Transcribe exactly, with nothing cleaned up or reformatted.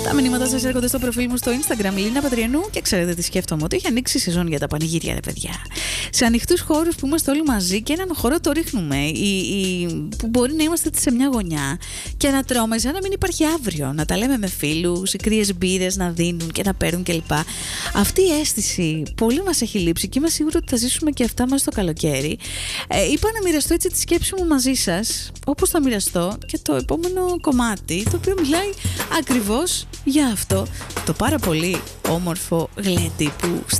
Τα μηνύματα σας έρχονται στο προφίλ μου στο Instagram, Λίνα Πατριανού, και ξέρετε τι σκέφτομαι, ότι έχει ανοίξει η σεζόν για τα πανηγύρια, ρε παιδιά. Σε ανοιχτούς χώρους που είμαστε όλοι μαζί και έναν χώρο το ρίχνουμε, η, η, που μπορεί να είμαστε σε μια γωνιά και να τρώμε σαν να μην υπάρχει αύριο. Να τα λέμε με φίλους, οι κρύες μπύρες να δίνουν και να παίρνουν κλπ. Αυτή η αίσθηση πολύ μας έχει λείψει και είμαι σίγουρη ότι θα ζήσουμε και αυτά μέσα στο καλοκαίρι. Ε, είπα να μοιραστώ έτσι τη σκέψη μου μαζί σας, όπως θα μοιραστώ και το επόμενο κομμάτι, το οποίο μιλάει ακριβώς για αυτό το πάρα πολύ όμορφο γλέντι που